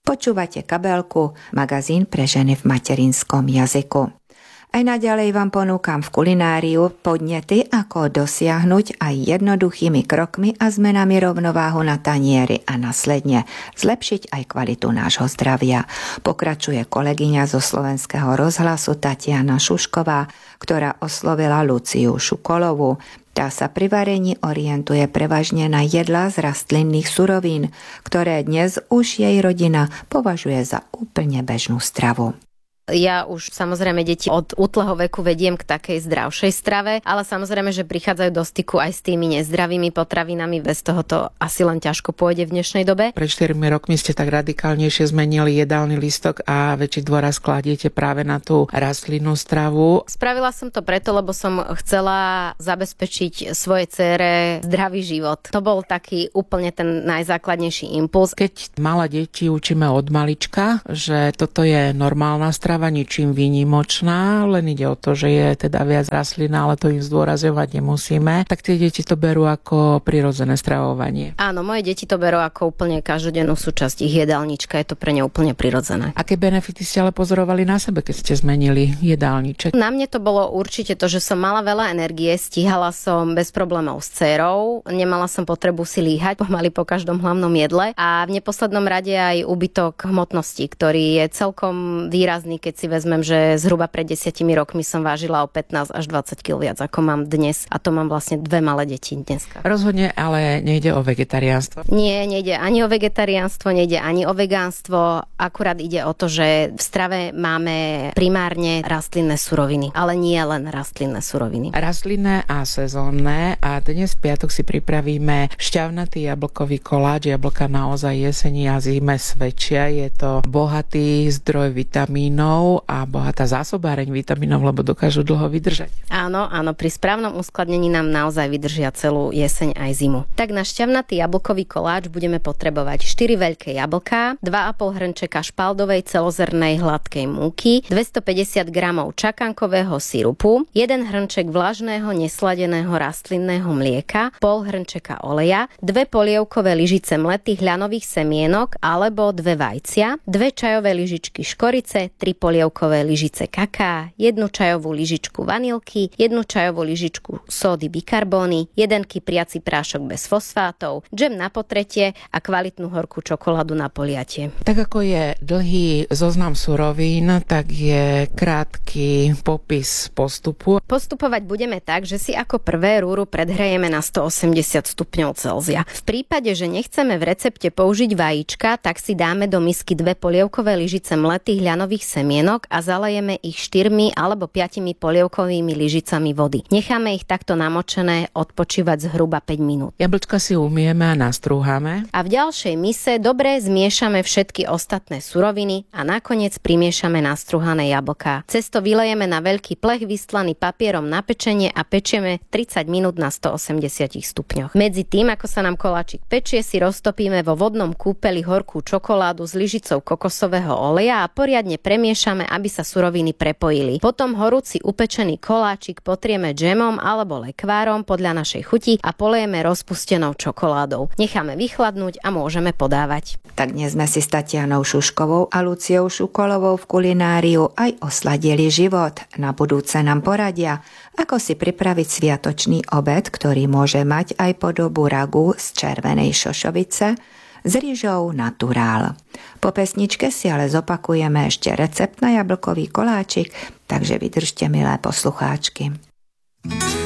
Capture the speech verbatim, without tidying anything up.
Počúvate Kabelku, magazín pre ženy v materinskom jazyku. Aj naďalej vám ponúkam v kulináriu podnety, ako dosiahnuť aj jednoduchými krokmi a zmenami rovnováhu na tanieri a následne zlepšiť aj kvalitu nášho zdravia. Pokračuje kolegyňa zo Slovenského rozhlasu Tatiana Šušková, ktorá oslovila Luciu Šukolovú. Tá sa pri varení orientuje prevažne na jedlá z rastlinných surovín, ktoré dnes už jej rodina považuje za úplne bežnú stravu. Ja už samozrejme deti od útleho veku vediem k takej zdravšej strave, ale samozrejme, že prichádzajú do styku aj s tými nezdravými potravinami, bez toho to asi len ťažko pôjde v dnešnej dobe. Pred štyrmi rokmi ste tak radikálnejšie zmenili jedálny listok a väčší dôraz kladiete práve na tú rastlinnú stravu. Spravila som to preto, lebo som chcela zabezpečiť svojej dcére zdravý život. To bol taký úplne ten najzákladnejší impuls. Keď malé deti učíme od malička, že toto je normálna strava, ničím výnimočná, len ide o to, že je teda viac rastlina, ale to im zdôrazňovať nemusíme, tak tie deti to berú ako prirodzené stravovanie. Áno, moje deti to berú ako úplne každodennú súčasť ich jedálnička, je to pre ne úplne prirodzené. Aké benefity ste ale pozorovali na sebe, keď ste zmenili jedálniček? Na mne to bolo určite to, že som mala veľa energie, stíhala som bez problémov s dcérou, nemala som potrebu si líhať pomaly po každom hlavnom jedle a v neposlednom rade aj úbytok hmotnosti, ktorý je celkom výrazný, keď si vezmem, že zhruba pred desiatimi rokmi som vážila o pätnásť až dvadsať kilogramov viac, ako mám dnes. A to mám vlastne dve malé deti dneska. Rozhodne, ale nejde o vegetariánstvo. Nie, nejde ani o vegetariánstvo, nejde ani o vegánstvo. Akurát ide o to, že v strave máme primárne rastlinné suroviny. Ale nie len rastlinné suroviny. Rastlinné a sezónne. A dnes v piatok si pripravíme šťavnatý jablkový koláč. Jablka naozaj jeseni a zime svedčia. Je to bohatý zdroj vitamínov a bohatá zásobáreň vitamínov, lebo dokážu dlho vydržať. Áno, áno, pri správnom uskladnení nám naozaj vydržia celú jeseň aj zimu. Tak na šťavnatý jablkový koláč budeme potrebovať štyri veľké jablká, dva a pol hrnčeka špaldovej celozrnnej hladkej múky, dvestopäťdesiat gramov čakankového sirupu, jeden hrnček vlažného nesladeného rastlinného mlieka, pol hrnčeka oleja, dve polievkové lyžice mletých ľanových semienok alebo dve vajcia, dve čajové lyžičky škorice, tri polievkové lyžice kaká, jednu čajovú lyžičku vanilky, jednu čajovú lyžičku sódy bikarbóny, jeden kypriaci prášok bez fosfátov, džem na potretie a kvalitnú horkú čokoládu na poliatie. Tak ako je dlhý zoznam surovín, tak je krátky popis postupu. Postupovať budeme tak, že si ako prvé rúru predhrejeme na stoosemdesiat stupňov Celzia. V prípade, že nechceme v recepte použiť vajíčka, tak si dáme do misky dve polievkové lyžice mletých ľanových semienok a zalejeme ich štyrmi alebo piatimi polievkovými lyžicami vody. Necháme ich takto namočené odpočívať zhruba päť minút. Jablčka si umieme a nastrúhame. A v ďalšej mise dobre zmiešame všetky ostatné suroviny a nakoniec primiešame nastrúhané jablká. Cesto vylejeme na veľký plech vystlaný papierom na pečenie a pečieme tridsať minút na stoosemdesiat stupňoch. Medzi tým, ako sa nám koláčik pečie, si roztopíme vo vodnom kúpeli horkú čokoládu s lyžicou kokosového oleja a poriadne premiešame, aby sa suroviny prepojili. Potom horúci upečený koláčik potrieme džemom alebo lekvárom podľa našej chuti a polejeme rozpustenou čokoládou. Necháme vychladnúť a môžeme podávať. Tak dnes sme si s Tatianou Šuškovou a Luciou Šukolovou v kulináriu aj osladili život. Na budúce nám poradia, ako si pripraviť sviatočný obed, ktorý môže mať aj podobu ragu z červenej šošovice s rýžou naturál. Po pesničke si ale zopakujeme ešte recept na jablkový koláčik, takže vydržte, milé poslucháčky.